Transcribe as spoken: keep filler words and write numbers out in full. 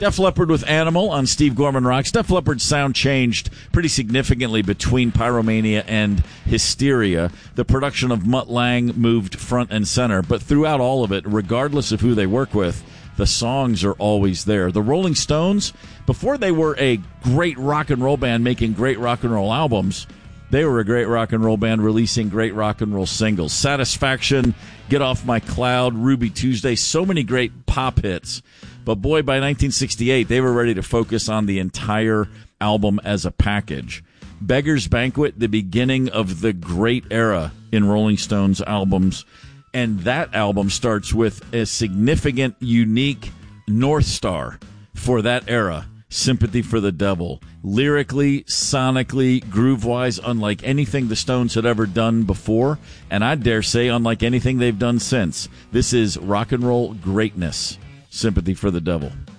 Def Leppard with Animal on Steve Gorman Rocks. Def Leppard's sound changed pretty significantly between Pyromania and Hysteria. The production of Mutt Lange moved front and center, but throughout all of it, regardless of who they work with, the songs are always there. The Rolling Stones, before they were a great rock and roll band making great rock and roll albums, they were a great rock and roll band releasing great rock and roll singles. Satisfaction, Get Off My Cloud, Ruby Tuesday, so many great pop hits. But boy, by nineteen sixty-eight, they were ready to focus on the entire album as a package. Beggar's Banquet, the beginning of the great era in Rolling Stones albums. And that album starts with a significant, unique North Star for that era, Sympathy for the Devil. Lyrically, sonically, groove-wise, unlike anything the Stones had ever done before, and I dare say unlike anything they've done since. This is rock and roll greatness, Sympathy for the Devil.